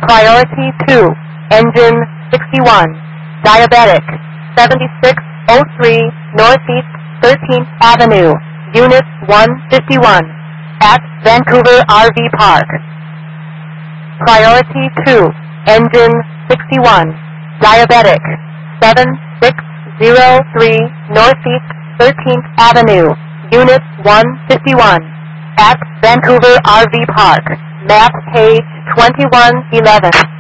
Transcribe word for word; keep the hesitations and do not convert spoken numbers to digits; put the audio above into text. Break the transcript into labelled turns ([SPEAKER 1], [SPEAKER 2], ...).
[SPEAKER 1] Priority two, engine sixty-one, diabetic, seventy-six oh three Northeast thirteenth Avenue, Unit one fifty-one, at Vancouver R V Park. Priority two, engine sixty-one, diabetic, seven six oh three Northeast thirteenth Avenue, Unit one fifty-one, at Vancouver R V Park. Map page twenty-one eleven.